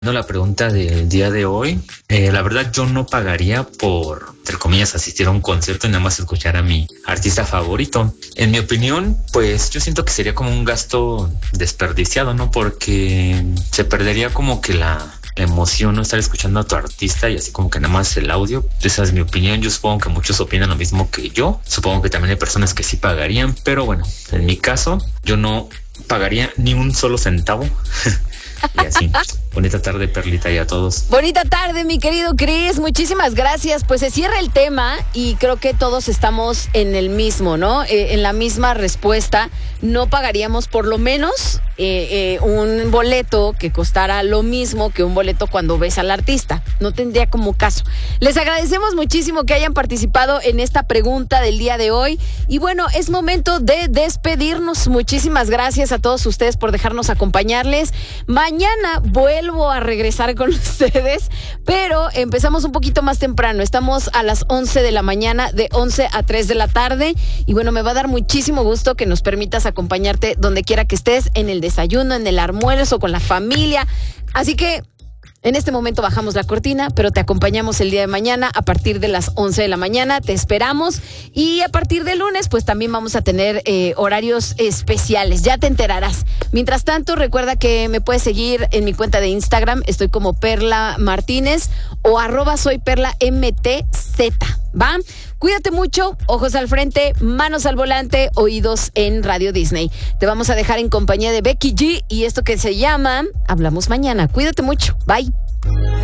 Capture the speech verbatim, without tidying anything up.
No, la pregunta del día de hoy, eh, la verdad yo no pagaría por, entre comillas, asistir a un concierto y nada más escuchar a mi artista favorito. En mi opinión, pues yo siento que sería como un gasto desperdiciado, ¿no? Porque se perdería como que la, la emoción, ¿no? Estar escuchando a tu artista y así como que nada más el audio. Esa es mi opinión. Yo supongo que muchos opinan lo mismo que yo. Supongo que también hay personas que sí pagarían, pero bueno, en mi caso, yo no pagaría ni un solo centavo. Y así, bonita tarde, Perlita, y a todos. Bonita tarde, mi querido Chris, muchísimas gracias. Pues se cierra el tema y creo que todos estamos en el mismo, ¿no? Eh, en la misma respuesta. No pagaríamos por lo menos eh, eh, un boleto que costara lo mismo que un boleto cuando ves al artista. No tendría como caso. Les agradecemos muchísimo que hayan participado en esta pregunta del día de hoy. Y bueno, es momento de despedirnos. Muchísimas gracias a todos ustedes por dejarnos acompañarles. Mañana vuelvo a regresar con ustedes, pero empezamos un poquito más temprano. Estamos a las once de la mañana, de once a tres de la tarde. Y bueno, me va a dar muchísimo gusto que nos permitas acompañarte donde quiera que estés, en el desayuno, en el almuerzo, con la familia. Así que en este momento bajamos la cortina, pero te acompañamos el día de mañana a partir de las once de la mañana. Te esperamos. Y a partir de lunes, pues también vamos a tener eh, horarios especiales. Ya te enterarás. Mientras tanto, recuerda que me puedes seguir en mi cuenta de Instagram. Estoy como Perla Martínez o arroba soy Perla M T Z. ¿Va? Cuídate mucho, ojos al frente, manos al volante, oídos en Radio Disney. Te vamos a dejar en compañía de Becky G y esto que se llama Hablamos Mañana. Cuídate mucho. Bye.